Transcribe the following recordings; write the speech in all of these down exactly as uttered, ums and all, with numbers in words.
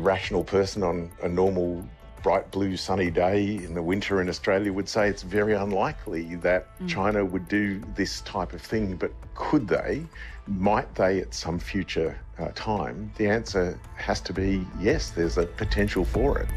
rational person on a normal bright blue sunny day in the winter in Australia would say it's very unlikely that mm. China would do this type of thing. But could they? Might they at some future uh, time? The answer has to be yes, there's a potential for it.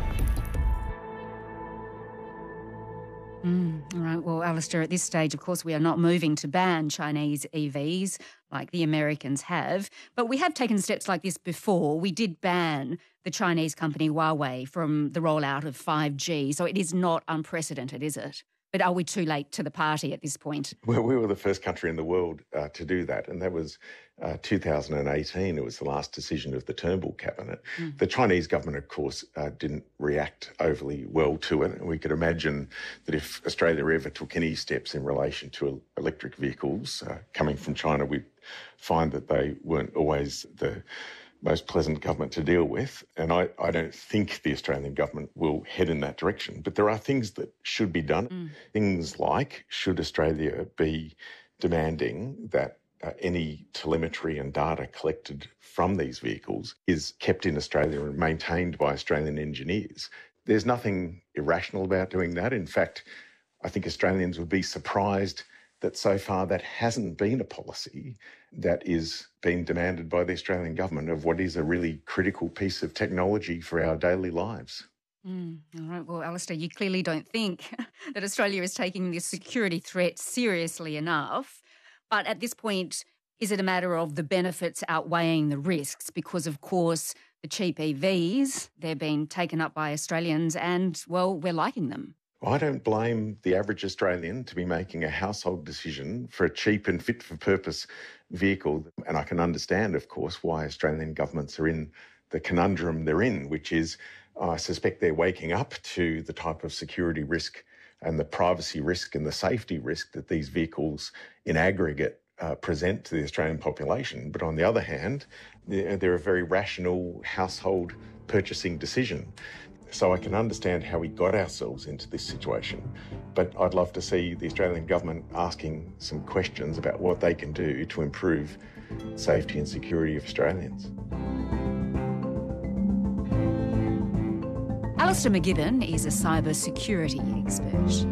Mm, all right. Well, Alistair, at this stage, of course, we are not moving to ban Chinese E Vs like the Americans have, but we have taken steps like this before. We did ban the Chinese company Huawei from the rollout of five G, so it is not unprecedented, is it? But are we too late to the party at this point? Well, we were the first country in the world uh, to do that, and that was uh, two thousand eighteen. It was the last decision of the Turnbull cabinet. Mm. The Chinese government, of course, uh, didn't react overly well to it, and we could imagine that if Australia ever took any steps in relation to electric vehicles uh, coming from China, we'd find that they weren't always the most pleasant government to deal with. And I, I don't think the Australian government will head in that direction. But there are things that should be done. Mm. Things like, should Australia be demanding that uh, any telemetry and data collected from these vehicles is kept in Australia and maintained by Australian engineers? There's nothing irrational about doing that. In fact, I think Australians would be surprised that so far that hasn't been a policy that is being demanded by the Australian government of what is a really critical piece of technology for our daily lives. Mm, all right. Well, Alistair, you clearly don't think that Australia is taking this security threat seriously enough. But at this point, is it a matter of the benefits outweighing the risks? Because, of course, the cheap E Vs, they're being taken up by Australians and, well, we're liking them. I don't blame the average Australian to be making a household decision for a cheap and fit-for-purpose vehicle. And I can understand, of course, why Australian governments are in the conundrum they're in, which is I suspect they're waking up to the type of security risk and the privacy risk and the safety risk that these vehicles in aggregate uh, present to the Australian population. But on the other hand, they're, they're a very rational household purchasing decision. So I can understand how we got ourselves into this situation, but I'd love to see the Australian government asking some questions about what they can do to improve safety and security of Australians. Alistair McGibbon is a cyber security expert.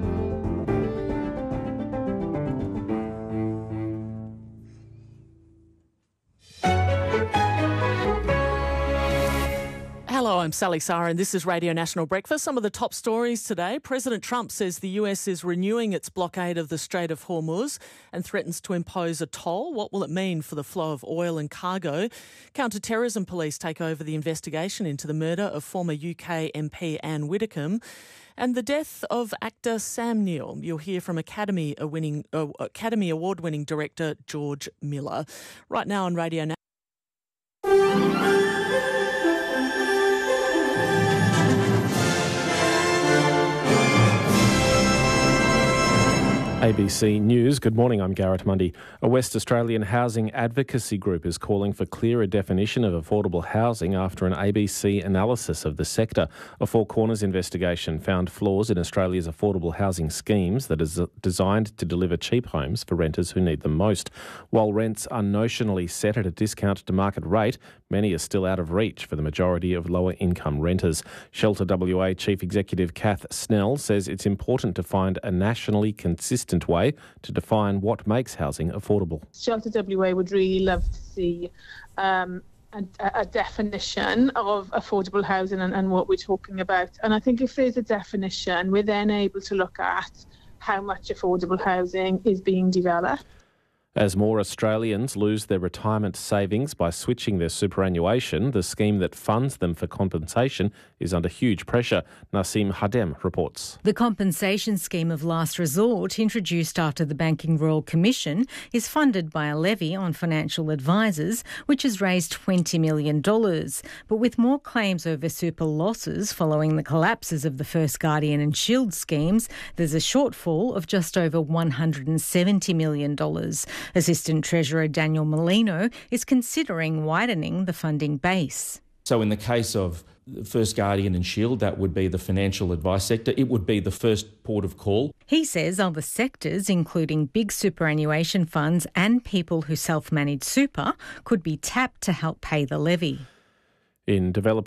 Hello, I'm Sally Sarah and this is Radio National Breakfast. Some of the top stories today. President Trump says the U S is renewing its blockade of the Strait of Hormuz and threatens to impose a toll. What will it mean for the flow of oil and cargo? Counter-terrorism police take over the investigation into the murder of former U K M P Anne Widdecombe. And the death of actor Sam Neill. You'll hear from Academy, winning, uh, Academy Award-winning director George Miller. Right now on Radio National. A B C News. Good morning, I'm Garrett Mundy. A West Australian housing advocacy group is calling for clearer definition of affordable housing after an A B C analysis of the sector. A Four Corners investigation found flaws in Australia's affordable housing schemes that is designed to deliver cheap homes for renters who need them most. While rents are notionally set at a discount to market rate, many are still out of reach for the majority of lower income renters. Shelter W A Chief Executive Kath Snell says it's important to find a nationally consistent way to define what makes housing affordable. Shelter W A would really love to see um, a, a definition of affordable housing and, and what we're talking about. And I think if there's a definition, we're then able to look at how much affordable housing is being developed. As more Australians lose their retirement savings by switching their superannuation, the scheme that funds them for compensation is under huge pressure. Naseem Hadem reports. The compensation scheme of last resort, introduced after the Banking Royal Commission, is funded by a levy on financial advisors, which has raised twenty million dollars. But with more claims over super losses following the collapses of the First Guardian and Shield schemes, there's a shortfall of just over one hundred seventy million dollars. Assistant Treasurer Daniel Molino is considering widening the funding base. So in the case of First Guardian and Shield, that would be the financial advice sector. It would be the first port of call. He says other sectors, including big superannuation funds and people who self-manage super, could be tapped to help pay the levy. In developing